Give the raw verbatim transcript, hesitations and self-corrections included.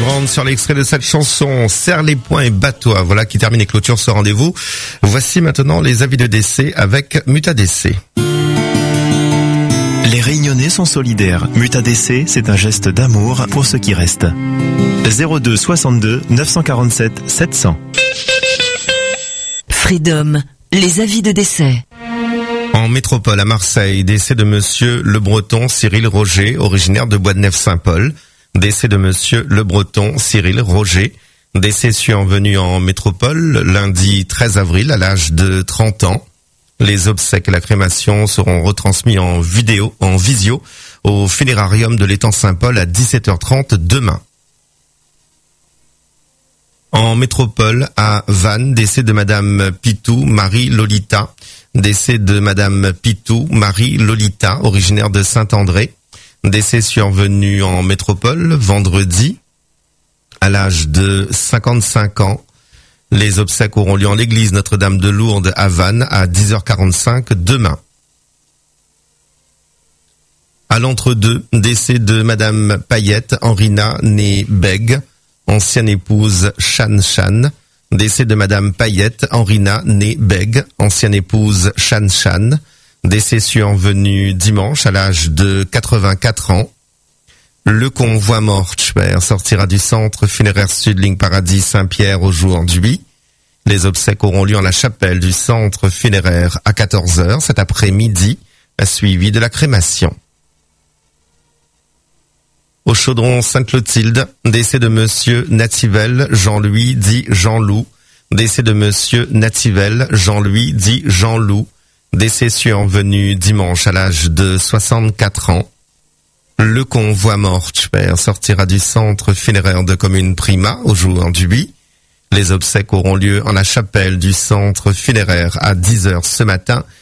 Brand sur l'extrait de cette chanson, serre les poings et bats-toi. Voilà qui termine et clôture ce rendez-vous. Voici maintenant les avis de décès avec Muta D C. Les Réunionnais sont solidaires. Muta D C, c'est un geste d'amour pour ceux qui restent. zéro deux soixante-deux neuf cent quarante-sept sept cents. Freedom, les avis de décès. En métropole à Marseille, décès de monsieur Le Breton Cyril Roger, originaire de Bois-de-Neuf-Saint-Paul. Décès de monsieur Le Breton Cyril Roger. Décès survenu en métropole lundi treize avril à l'âge de trente ans. Les obsèques et la crémation seront retransmis en vidéo, en visio, au funérarium de l'étang Saint-Paul à dix-sept heures trente demain. En métropole, à Vannes, décès de madame Pitou Marie Lolita. Décès de madame Pitou Marie Lolita, originaire de Saint-André. Décès survenu en métropole, vendredi, à l'âge de cinquante-cinq ans. Les obsèques auront lieu en l'église Notre-Dame de Lourdes à Vannes à dix heures quarante-cinq demain. À l'entre-deux, décès de madame Payette Henrina née Bègue, ancienne épouse Chan Chan. Décès de madame Payette Henrina née Bègue, ancienne épouse Chan Chan. Décès survenu dimanche à l'âge de quatre-vingt-quatre ans. Le convoi mortuaire sortira du centre funéraire Sud Ligne Paradis Saint-Pierre aujourd'hui. Les obsèques auront lieu en la chapelle du centre funéraire à quatorze heures cet après-midi, suivi de la crémation. Au Chaudron Sainte-Clotilde, décès de monsieur Nativelle Jean-Louis dit Jean-Loup. Décès de monsieur Nativelle Jean-Louis dit Jean-Loup. Décès survenu dimanche à l'âge de soixante-quatre ans. Le convoi mortuaire sortira du centre funéraire de commune Prima aujourd'hui. Les obsèques auront lieu en la chapelle du centre funéraire à dix heures ce matin,